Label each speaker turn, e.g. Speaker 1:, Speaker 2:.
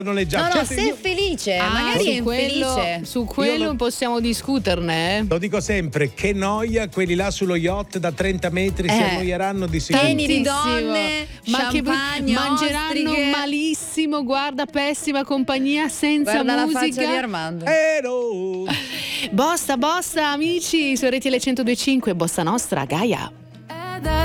Speaker 1: noleggiare.
Speaker 2: No, se è felice, magari è infelice.
Speaker 3: Su quello possiamo discuterne.
Speaker 1: Lo dico sempre, che noia, quelli là sullo yacht da 30 metri si annoieranno di sicuro.
Speaker 2: Pieni di donne,
Speaker 3: ma che
Speaker 2: champagne,
Speaker 3: mangeranno
Speaker 2: ostriche.
Speaker 3: malissimo, guarda, pessima compagnia, senza
Speaker 2: Guarda
Speaker 3: musica.
Speaker 2: la faccia di Armando.
Speaker 3: Bossa, amici, su RTL 102.5, Bossa Nostra, Gaia.